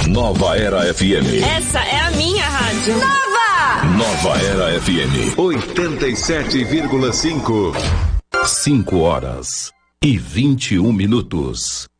Nova Era FM. Essa é a minha rádio. Nova Era FM 87,5. 5 horas e 21 minutos.